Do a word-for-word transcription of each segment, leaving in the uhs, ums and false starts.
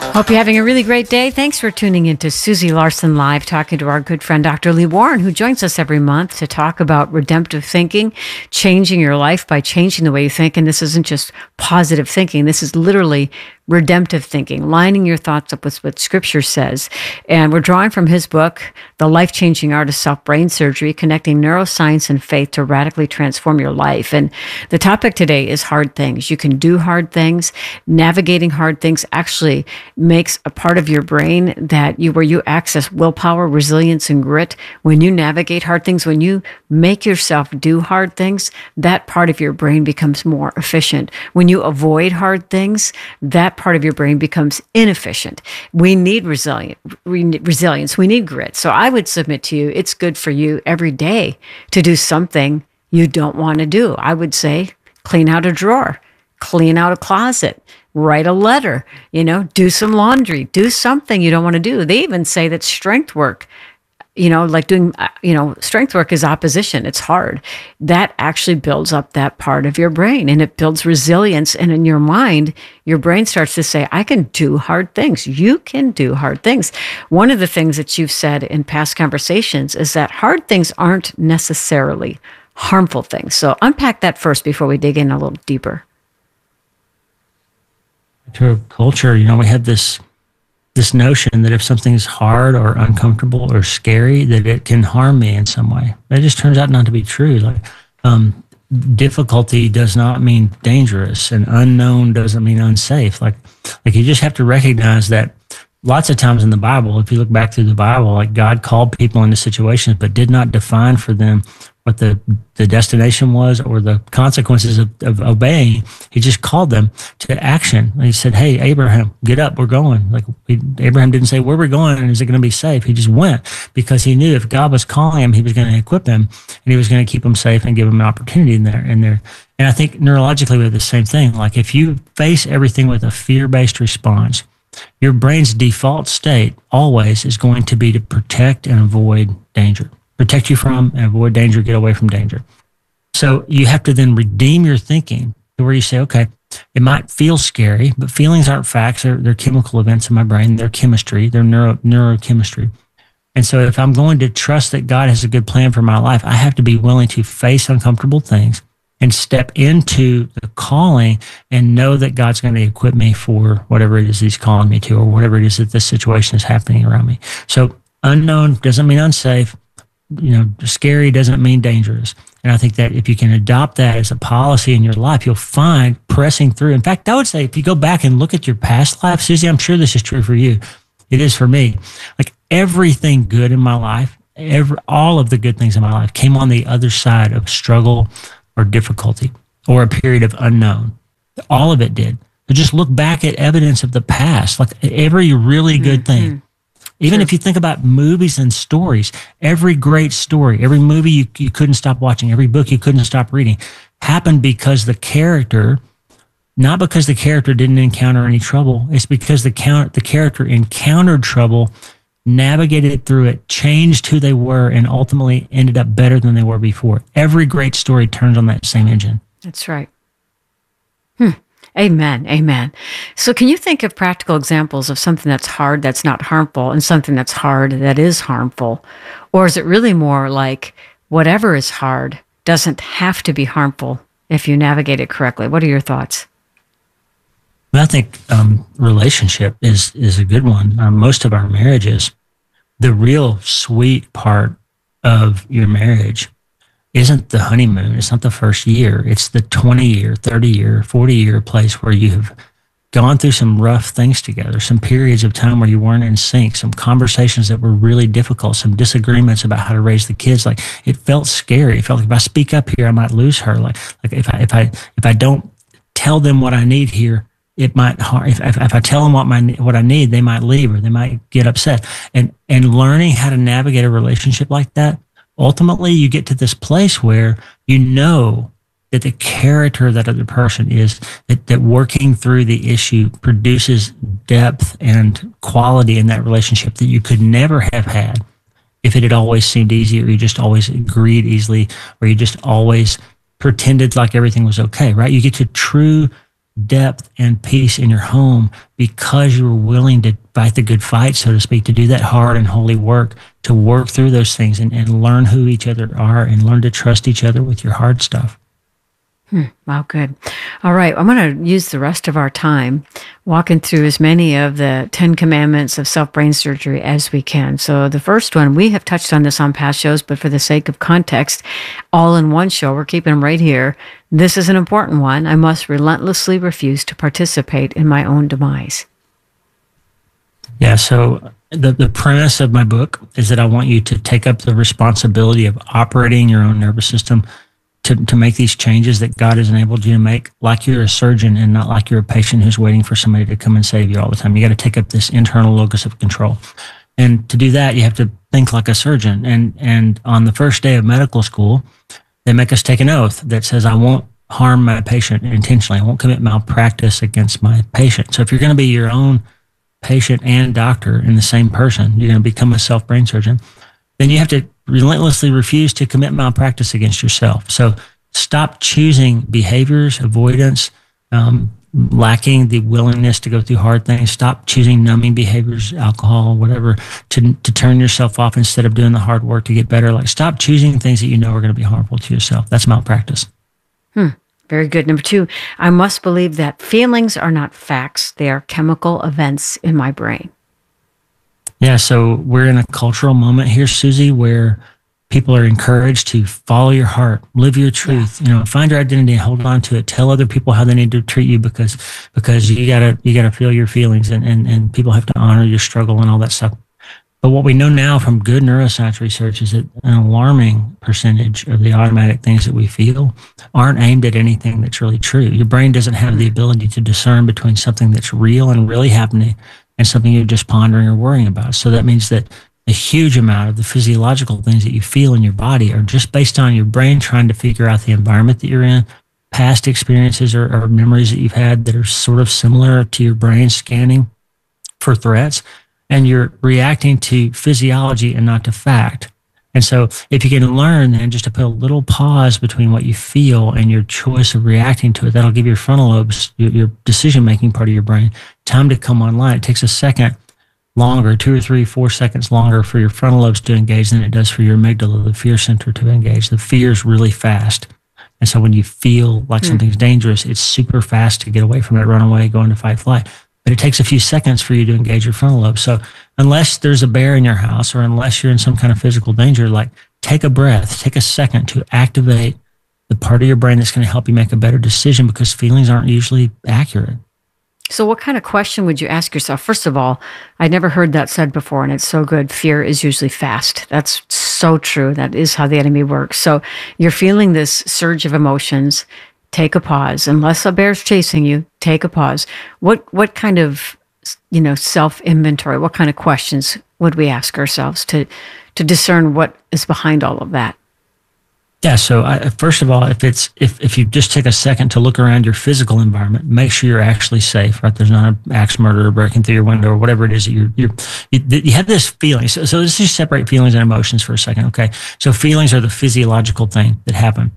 Hope you're having a really great day. Thanks for tuning in to Susie Larson Live, talking to our good friend, Doctor Lee Warren, who joins us every month to talk about redemptive thinking, changing your life by changing the way you think. And this isn't just positive thinking. This is literally redemptive thinking, lining your thoughts up with what Scripture says. And we're drawing from his book, The Life-Changing Art of Self-Brain Surgery, Connecting Neuroscience and Faith to Radically Transform Your Life. And the topic today is hard things. You can do hard things. Navigating hard things actually makes a part of your brain that you, where you access willpower, resilience, and grit. When you navigate hard things, when you make yourself do hard things, that part of your brain becomes more efficient. When you avoid hard things, that part of your brain becomes inefficient. We need resilient, we need resilience. We need grit. So I would submit to you, it's good for you every day to do something you don't want to do. I would say, clean out a drawer, clean out a closet, write a letter, you know, do some laundry, do something you don't want to do. They even say that strength work, you know, like doing, you know, strength work is opposition. It's hard. That actually builds up that part of your brain, and it builds resilience. And in your mind, your brain starts to say, I can do hard things. You can do hard things. One of the things that you've said in past conversations is that hard things aren't necessarily harmful things. So unpack that first before we dig in a little deeper. To our culture, you know, we have this this notion that if something's hard or uncomfortable or scary, that it can harm me in some way. That just turns out not to be true. Like, um, difficulty does not mean dangerous, and unknown doesn't mean unsafe. Like, like you just have to recognize that lots of times in the Bible, if you look back through the Bible, like God called people into situations, but did not define for them what the, the destination was or the consequences of, of obeying. He just called them to action. And he said, hey, Abraham, get up, we're going. Like we, Abraham didn't say, where we're going and is it going to be safe? He just went because he knew if God was calling him, he was going to equip him and he was going to keep him safe and give him an opportunity in there. In there. And I think neurologically we have the same thing. Like if you face everything with a fear-based response, your brain's default state always is going to be to protect and avoid danger. Protect you from and avoid danger, get away from danger. So you have to then redeem your thinking to where you say, okay, it might feel scary, but feelings aren't facts. They're, they're chemical events in my brain. They're chemistry. They're neuro, neurochemistry. And so if I'm going to trust that God has a good plan for my life, I have to be willing to face uncomfortable things and step into the calling and know that God's going to equip me for whatever it is he's calling me to or whatever it is that this situation is happening around me. So unknown doesn't mean unsafe. You know, scary doesn't mean dangerous. And I think that if you can adopt that as a policy in your life, you'll find pressing through. In fact, I would say if you go back and look at your past life, Susie, I'm sure this is true for you. It is for me. Like everything good in my life, every, all of the good things in my life came on the other side of struggle or difficulty or a period of unknown. All of it did. So just look back at evidence of the past, like every really good thing. Mm-hmm. Even sure. If you think about movies and stories, every great story, every movie you, you couldn't stop watching, every book you couldn't stop reading, happened because the character, not because the character didn't encounter any trouble, it's because the, count, the character encountered trouble, navigated through it, changed who they were, and ultimately ended up better than they were before. Every great story turns on that same engine. That's right. Hmm. Amen. Amen. So can you think of practical examples of something that's hard that's not harmful and something that's hard that is harmful? Or is it really more like whatever is hard doesn't have to be harmful if you navigate it correctly? What are your thoughts? I think um, relationship is, is a good one. Um, most of our marriages, the real sweet part of your marriage isn't the honeymoon. It's not the first year. It's the twenty year, thirty year, forty year place where you've gone through some rough things together, some periods of time where you weren't in sync, some conversations that were really difficult, some disagreements about how to raise the kids. Like it felt scary. It felt like if I speak up here, I might lose her. Like, like if I, if I, if I don't tell them what I need here, it might harm. If, if, if I tell them what my, what I need, they might leave or they might get upset. And, and learning how to navigate a relationship like that, ultimately, you get to this place where you know that the character of that other person is, that, that working through the issue produces depth and quality in that relationship that you could never have had if it had always seemed easy, or you just always agreed easily, or you just always pretended like everything was okay, right? You get to true depth and peace in your home because you were willing to fight the good fight, so to speak, to do that hard and holy work, to work through those things and, and learn who each other are and learn to trust each other with your hard stuff. Hmm. Wow, good. All right. I'm going to use the rest of our time walking through as many of the Ten Commandments of self-brain surgery as we can. So the first one, we have touched on this on past shows, but for the sake of context, all in one show, we're keeping them right here. This is an important one. I must relentlessly refuse to participate in my own demise. Yeah. So the, the premise of my book is that I want you to take up the responsibility of operating your own nervous system to, to make these changes that God has enabled you to make, like you're a surgeon and not like you're a patient who's waiting for somebody to come and save you all the time. You got to take up this internal locus of control. And to do that, you have to think like a surgeon. And, and on the first day of medical school, they make us take an oath that says, I won't harm my patient intentionally. I won't commit malpractice against my patient. So if you're going to be your own patient and doctor in the same person, you're going to become a self-brain surgeon, then you have to relentlessly refuse to commit malpractice against yourself. So stop choosing behaviors, avoidance, um, lacking the willingness to go through hard things. Stop choosing numbing behaviors, alcohol, whatever, to, to turn yourself off instead of doing the hard work to get better. Like, stop choosing things that you know are going to be harmful to yourself. That's malpractice. Hmm. Very good. Number two, I must believe that feelings are not facts. They are chemical events in my brain. Yeah, so we're in a cultural moment here, Susie, where people are encouraged to follow your heart, live your truth, yeah. you know, find your identity, hold on to it, tell other people how they need to treat you because because you gotta you gotta feel your feelings and, and, and people have to honor your struggle and all that stuff. But what we know now from good neuroscience research is that an alarming percentage of the automatic things that we feel aren't aimed at anything that's really true. Your brain doesn't have the ability to discern between something that's real and really happening and something you're just pondering or worrying about. So that means that a huge amount of the physiological things that you feel in your body are just based on your brain trying to figure out the environment that you're in, past experiences or, or memories that you've had that are sort of similar to your brain scanning for threats. And you're reacting to physiology and not to fact. And so if you can learn then just to put a little pause between what you feel and your choice of reacting to it, that'll give your frontal lobes, your, your decision-making part of your brain, time to come online. It takes a second longer, two or three, four seconds longer for your frontal lobes to engage than it does for your amygdala, the fear center, to engage. The fear is really fast. And so when you feel like mm. something's dangerous, it's super fast to get away from it, run away, go into fight, flight. But it takes a few seconds for you to engage your frontal lobe. So unless there's a bear in your house or unless you're in some kind of physical danger, like, take a breath, take a second to activate the part of your brain that's going to help you make a better decision, because feelings aren't usually accurate. So what kind of question would you ask yourself? First of all, I'd never heard that said before, and it's so good. Fear is usually fast. That's so true. That is how the enemy works. So you're feeling this surge of emotions. Take a pause. Unless a bear's chasing you, take a pause. What what kind of, you know, self-inventory, what kind of questions would we ask ourselves to to discern what is behind all of that? Yeah, so I, first of all, if it's if, if you just take a second to look around your physical environment, make sure you're actually safe, right? There's not an axe murderer breaking through your window or whatever it is that you're, you're you, you have this feeling. So, so let's just separate feelings and emotions for a second, okay? So feelings are the physiological thing that happen.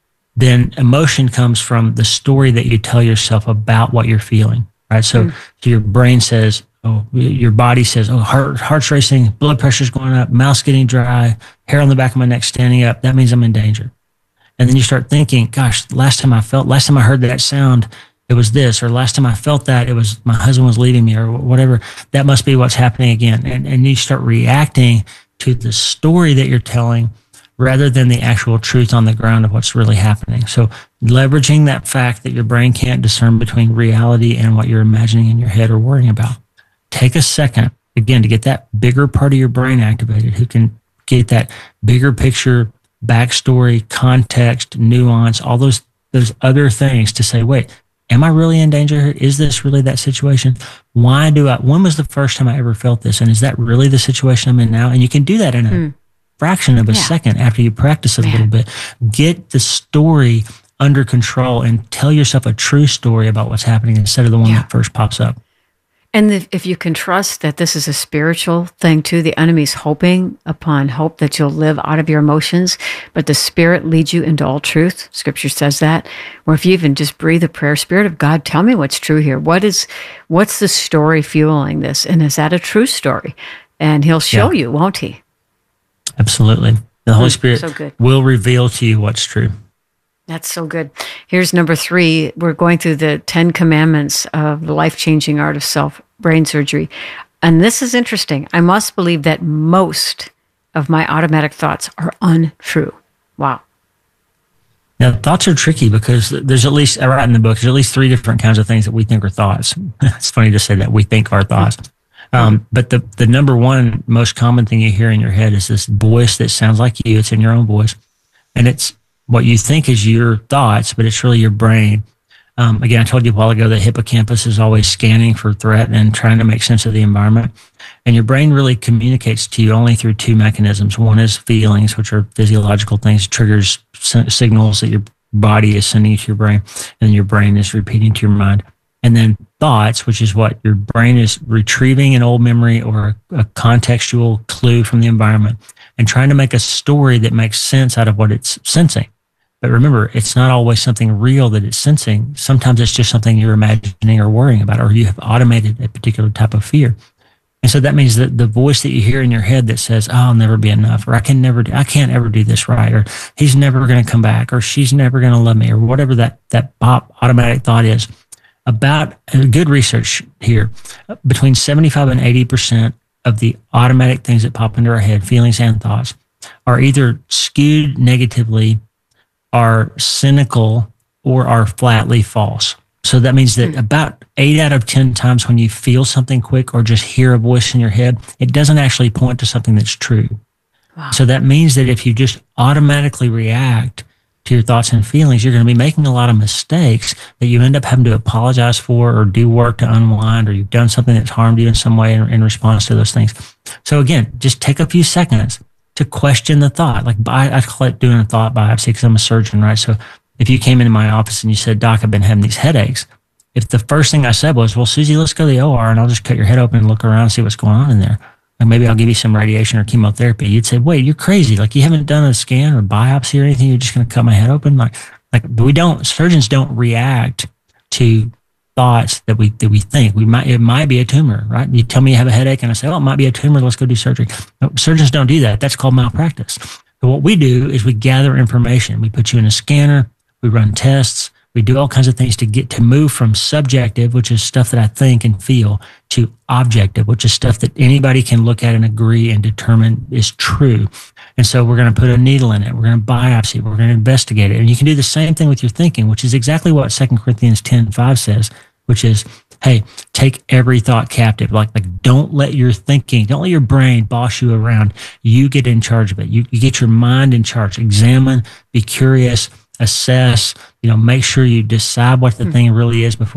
Then emotion comes from the story that you tell yourself about what you're feeling, right? So, mm. so your brain says, oh, your body says, oh, heart, heart's racing, blood pressure's going up, mouth's getting dry, hair on the back of my neck standing up. That means I'm in danger. And then you start thinking, gosh, last time I felt, last time I heard that sound, it was this, or last time I felt that, it was my husband was leaving me, or whatever. That must be what's happening again. And, and you start reacting to the story that you're telling rather than the actual truth on the ground of what's really happening. So leveraging that fact that your brain can't discern between reality and what you're imagining in your head or worrying about. Take a second, again, to get that bigger part of your brain activated, who can get that bigger picture, backstory, context, nuance, all those those other things to say, wait, am I really in danger here? Is this really that situation? Why do I, when was the first time I ever felt this? And is that really the situation I'm in now? And you can do that in a mm. fraction of a yeah. second after you practice it a little bit. Get the story under control and tell yourself a true story about what's happening instead of the one yeah. that first pops up. And if, if you can trust that this is a spiritual thing too, the enemy's hoping upon hope that you'll live out of your emotions, but the Spirit leads you into all truth. Scripture says that. Or if you even just breathe a prayer, Spirit of God, tell me what's true here. What is, what's the story fueling this? And is that a true story? And He'll show yeah. you, won't He? Absolutely. The Holy Spirit so good. will reveal to you what's true. That's so good. Here's number three. We're going through the Ten Commandments of the life-changing art of self-brain surgery. And this is interesting. I must believe that most of my automatic thoughts are untrue. Wow. Now, thoughts are tricky because there's at least, I write in the book, there's at least three different kinds of things that we think are thoughts. It's funny to say that we think are thoughts. Um, but the, the number one most common thing you hear in your head is this voice that sounds like you. It's in your own voice. And it's what you think is your thoughts, but it's really your brain. Um, again, I told you a while ago that hippocampus is always scanning for threat and trying to make sense of the environment. And your brain really communicates to you only through two mechanisms. One is feelings, which are physiological things, triggers signals that your body is sending to your brain, and your brain is repeating to your mind. And then thoughts, which is what your brain is retrieving an old memory or a, a contextual clue from the environment and trying to make a story that makes sense out of what it's sensing. But remember, it's not always something real that it's sensing. Sometimes it's just something you're imagining or worrying about, or you have automated a particular type of fear. And so that means that the voice that you hear in your head that says, oh, I'll never be enough, or I can never, do, I can't ever do this right, or he's never going to come back, or she's never going to love me, or whatever that, that pop automatic thought is. About uh, good research here, between seventy-five and eighty percent of the automatic things that pop into our head, feelings and thoughts, are either skewed negatively, are cynical, or are flatly false. So that means that about eight out of ten times when you feel something quick or just hear a voice in your head, it doesn't actually point to something that's true. Wow. So that means that if you just automatically react to your thoughts and feelings, you're going to be making a lot of mistakes that you end up having to apologize for or do work to unwind, or you've done something that's harmed you in some way in, in response to those things. So again, just take a few seconds to question the thought. Like I, I call it doing a thought biopsy because I'm a surgeon, right? So if you came into my office and you said, Doc, I've been having these headaches, if the first thing I said was, well, Susie, let's go to the O R and I'll just cut your head open and look around and see what's going on in there. Like maybe I'll give you some radiation or chemotherapy. You'd say, wait, you're crazy. Like you haven't done a scan or biopsy or anything. You're just going to cut my head open. Like, like we don't, surgeons don't react to thoughts that we, that we think we might, it might be a tumor, right? You tell me you have a headache and I say, oh, it might be a tumor. Let's go do surgery. No, surgeons don't do that. That's called malpractice. So what we do is we gather information. We put you in a scanner. We run tests. We do all kinds of things to get to move from subjective, which is stuff that I think and feel, to objective, which is stuff that anybody can look at and agree and determine is true. And so we're going to put a needle in it. We're going to biopsy it. We're going to investigate it. And you can do the same thing with your thinking, which is exactly what Second Corinthians ten five says, which is, hey, take every thought captive. Like, like don't let your thinking, don't let your brain boss you around. You get in charge of it. You, you get your mind in charge. Examine, be curious, assess, you know, make sure you decide what the thing really is before